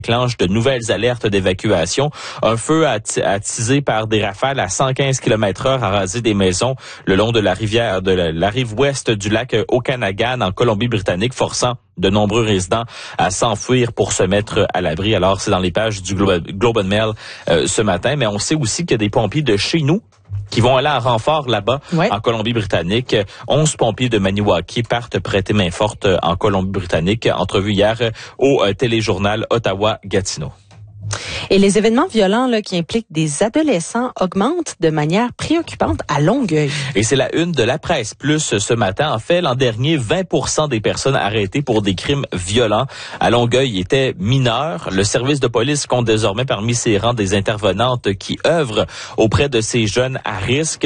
déclenche de nouvelles alertes d'évacuation. Un feu attisé par des rafales à 115 km/h a rasé des maisons le long de la rivière, de la rive ouest du lac Okanagan en Colombie-Britannique, forçant de nombreux résidents à s'enfuir pour se mettre à l'abri. Alors, c'est dans les pages du Globe and Mail ce matin, mais on sait aussi qu'il y a des pompiers de chez nous qui vont aller en renfort là-bas, en Colombie-Britannique. 11 pompiers de Maniwaki partent prêter main forte en Colombie-Britannique. Entrevue hier au téléjournal Ottawa-Gatineau. Et les événements violents là, qui impliquent des adolescents augmentent de manière préoccupante à Longueuil. Et c'est la une de la presse plus ce matin. En fait, l'an dernier, 20% des personnes arrêtées pour des crimes violents à Longueuil étaient mineures. Le service de police compte désormais parmi ses rangs des intervenantes qui œuvrent auprès de ces jeunes à risque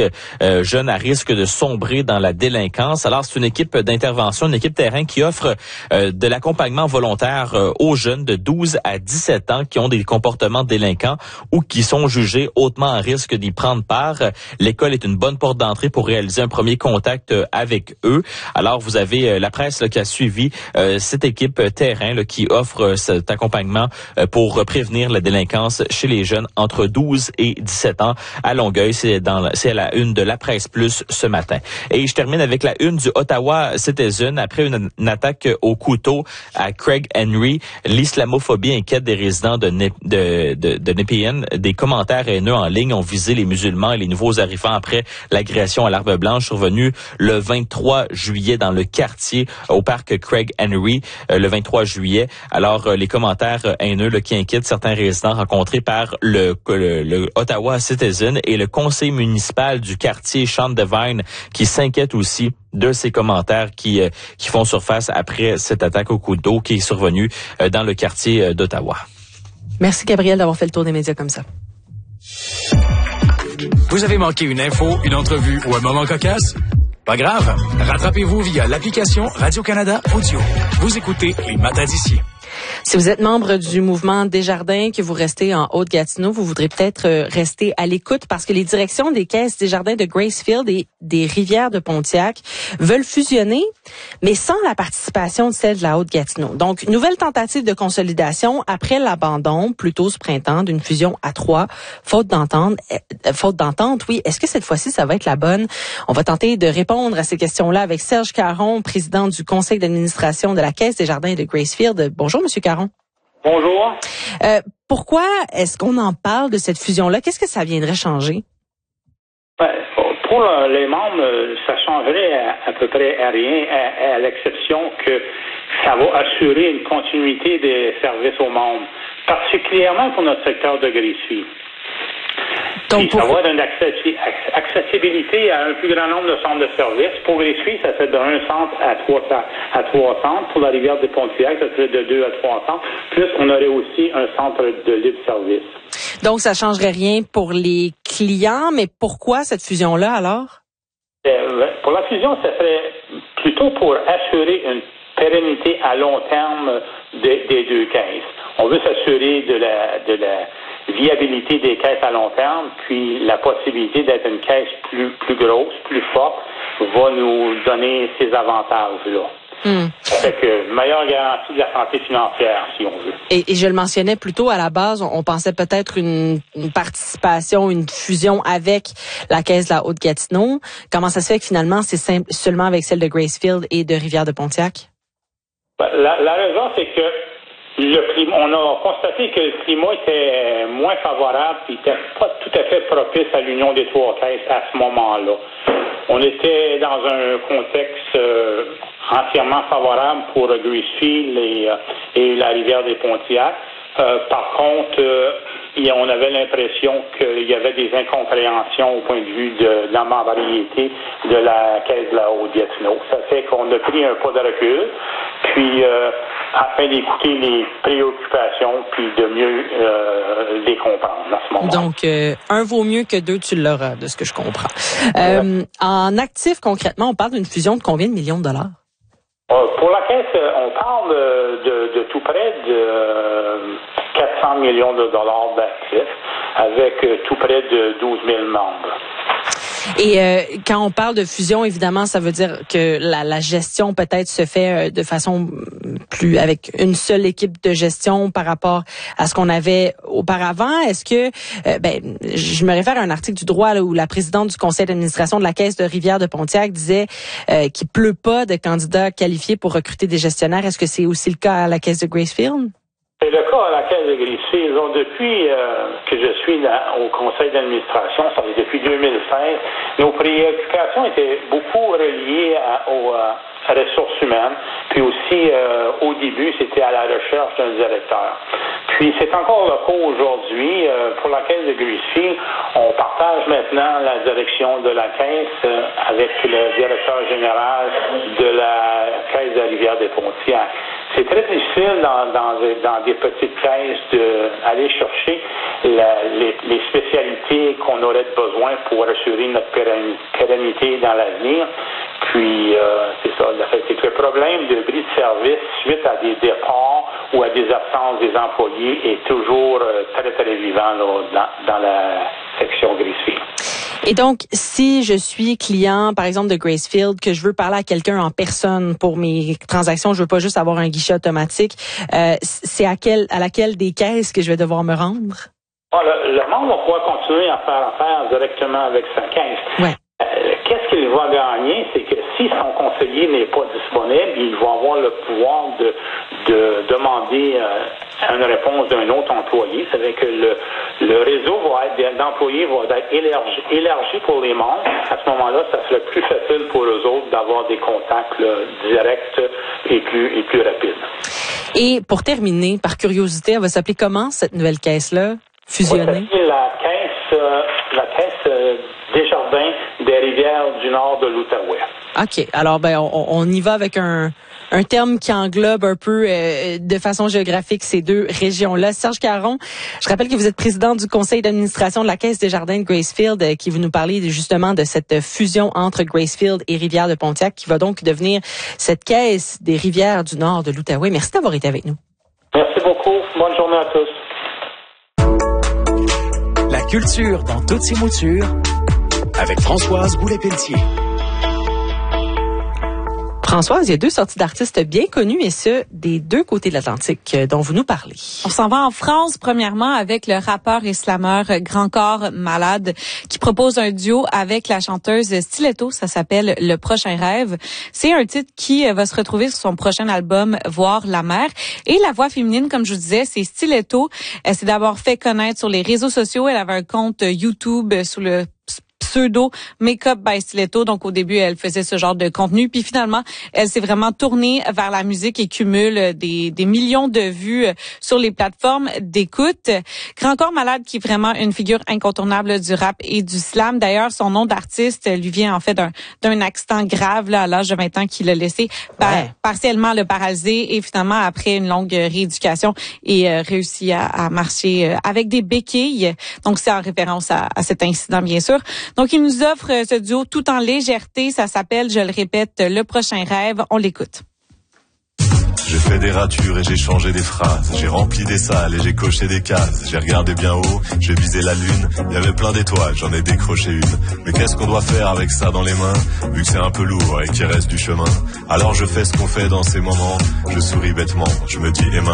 de sombrer dans la délinquance. Alors, c'est une équipe d'intervention, une équipe terrain qui offre de l'accompagnement volontaire aux jeunes de 12 à 17 ans qui ont des comportements délinquants ou qui sont jugés hautement à risque d'y prendre part. L'école est une bonne porte d'entrée pour réaliser un premier contact avec eux. Alors, vous avez la presse qui a suivi cette équipe terrain qui offre cet accompagnement pour prévenir la délinquance chez les jeunes entre 12 et 17 ans à Longueuil. C'est à la une de la presse plus ce matin. Et je termine avec la une du Ottawa Citizen. Après une attaque au couteau à Craig Henry, l'islamophobie inquiète des résidents de Nepean. Des commentaires haineux en ligne ont visé les musulmans et les nouveaux arrivants après l'agression à l'Arbre Blanche survenue le 23 juillet dans le quartier au parc Craig Henry, le 23 juillet. Alors, les commentaires haineux qui inquiètent certains résidents rencontrés par le Ottawa Citizen et le conseil municipal du quartier Sean Devine qui s'inquiète aussi de ces commentaires qui font surface après cette attaque au couteau qui est survenue dans le quartier d'Ottawa. Merci Gabriel d'avoir fait le tour des médias comme ça. Vous avez manqué une info, une entrevue ou un moment cocasse? Pas grave, rattrapez-vous via l'application Radio-Canada Audio. Vous écoutez Les Matins d'ici. Si vous êtes membre du mouvement Desjardins, que vous restez en Haute-Gatineau, vous voudrez peut-être rester à l'écoute parce que les directions des caisses Desjardins de Gracefield et des Rivières de Pontiac veulent fusionner, mais sans la participation de celle de la Haute-Gatineau. Donc, nouvelle tentative de consolidation après l'abandon, plus tôt ce printemps, d'une fusion à 3, faute d'entente, oui. Est-ce que cette fois-ci, ça va être la bonne? On va tenter de répondre à ces questions-là avec Serge Caron, président du conseil d'administration de la Caisse Desjardins de Gracefield. Bonjour, Monsieur Caron. Bonjour. Pourquoi est-ce qu'on en parle de cette fusion-là? Qu'est-ce que ça viendrait changer? Pour les membres, ça changerait à peu près à rien, à l'exception que ça va assurer une continuité des services aux membres, particulièrement pour notre secteur de Gracefield. Donc, ça va d'une accessibilité à un plus grand nombre de centres de services. Pour Gracefield, ça fait de 1 centre à 3 centres. Pour la rivière de Pontiac, ça fait de 2 à 3 centres. Plus, on aurait aussi un centre de libre-service. Donc, ça changerait rien pour les clients, mais pourquoi cette fusion-là, alors? Pour la fusion, ça serait plutôt pour assurer une pérennité à long terme des deux caisses. On veut s'assurer de la viabilité des caisses à long terme, puis la possibilité d'être une caisse plus grosse, plus forte, va nous donner ces avantages-là. Ça fait que meilleure garantie de la santé financière, si on veut. Et je le mentionnais plus tôt, à la base, on pensait peut-être une participation, une fusion avec la Caisse de la Haute-Gatineau. Comment ça se fait que finalement, c'est seulement avec celle de Gracefield et de Rivière-de-Pontiac? La raison, c'est que on a constaté que le climat était moins favorable et n'était pas tout à fait propice à l'union des trois caisses à ce moment-là. On était dans un contexte entièrement favorable pour Gracefield et la rivière des Pontiacs. Par contre, on avait l'impression qu'il y avait des incompréhensions au point de vue de la membriété de la Caisse de la Haute-Gatineau. Ça fait qu'on a pris un pas de recul, puis afin d'écouter les préoccupations, puis de mieux les comprendre à ce moment-là. Donc, un vaut mieux que deux, tu l'auras, de ce que je comprends. En actif, concrètement, on parle d'une fusion de combien de millions de dollars? Pour la Caisse, on parle de tout près de 400 millions de dollars d'actifs, avec tout près de 12 000 membres. Et quand on parle de fusion, évidemment, ça veut dire que la gestion peut-être se fait de façon plus avec une seule équipe de gestion par rapport à ce qu'on avait auparavant. Est-ce que, je me réfère à un article du Droit là, où la présidente du conseil d'administration de la Caisse de Rivière-de-Pontiac disait qu'il pleut pas de candidats qualifiés pour recruter des gestionnaires. Est-ce que c'est aussi le cas à la Caisse de Gracefield? C'est le cas à la Caisse de Gracefield. Depuis que je suis au conseil d'administration, ça fait depuis 2016, nos préoccupations étaient beaucoup reliées aux ressources humaines, puis aussi au début, c'était à la recherche d'un directeur. Puis c'est encore le cas aujourd'hui. Pour la Caisse de Gracefield, on partage maintenant la direction de la Caisse avec le directeur général de la Caisse de la Rivière-des-Pontiacs. C'est très difficile dans des petites caisses d'aller chercher les spécialités qu'on aurait besoin pour assurer notre pérennité dans l'avenir. Puis, c'est ça, c'est que le problème de bris de service suite à des départs ou à des absences des employés est toujours très, très vivant là, dans la section Gracefield. Et donc, si je suis client, par exemple, de Gracefield, que je veux parler à quelqu'un en personne pour mes transactions, je veux pas juste avoir un guichet automatique, c'est à laquelle des caisses que je vais devoir me rendre? Le monde va pouvoir continuer à faire affaire directement avec sa caisse. Ouais. Qu'est-ce qu'il va gagner? C'est que si son conseiller n'est pas disponible, il va avoir le pouvoir de demander une réponse d'un autre employé. C'est-à-dire que le réseau d'employés va être élargi pour les membres. À ce moment-là, ça serait plus facile pour eux autres d'avoir des contacts directs et plus rapides. Et pour terminer, par curiosité, elle va s'appeler comment, cette nouvelle caisse-là, fusionnée? La caisse Desjardins des Rivières du Nord de l'Outaouais. OK. Alors, on y va avec un terme qui englobe un peu de façon géographique ces deux régions-là. Serge Caron, je rappelle que vous êtes président du conseil d'administration de la Caisse Desjardins de Gracefield, qui vous nous parlez justement de cette fusion entre Gracefield et Rivière-de-Pontiac, qui va donc devenir cette Caisse des Rivières du Nord de l'Outaouais. Merci d'avoir été avec nous. Merci beaucoup. Bonne journée à tous. La culture dans toutes ses moutures avec Françoise Goulet-Pelletier. Françoise, il y a deux sorties d'artistes bien connus et ce, des deux côtés de l'Atlantique dont vous nous parlez. On s'en va en France, premièrement, avec le rappeur et slameur Grand Corps Malade, qui propose un duo avec la chanteuse Stiletto. Ça s'appelle Le Prochain Rêve. C'est un titre qui va se retrouver sur son prochain album, Voir la mer. Et la voix féminine, comme je vous disais, c'est Stiletto. Elle s'est d'abord fait connaître sur les réseaux sociaux. Elle avait un compte YouTube sous le pseudo Make-up by Stiletto. Donc, au début, elle faisait ce genre de contenu. Puis finalement, elle s'est vraiment tournée vers la musique et cumule des millions de vues sur les plateformes d'écoute. Grand Corps Malade, qui est vraiment une figure incontournable du rap et du slam. D'ailleurs, son nom d'artiste lui vient en fait d'un accident grave là, à l'âge de 20 ans qui l'a laissé partiellement le paralyser. Et finalement, après une longue rééducation, il réussit à marcher avec des béquilles. Donc, c'est en référence à cet incident, bien sûr. Donc, il nous offre ce duo tout en légèreté. Ça s'appelle, je le répète, Le Prochain Rêve. On l'écoute. J'ai fait des ratures et j'ai changé des phrases. J'ai rempli des salles et j'ai coché des cases. J'ai regardé bien haut, j'ai visé la lune. Il y avait plein d'étoiles, j'en ai décroché une. Mais qu'est-ce qu'on doit faire avec ça dans les mains, vu que c'est un peu lourd et qu'il reste du chemin? Alors je fais ce qu'on fait dans ces moments. Je souris bêtement, je me dis, et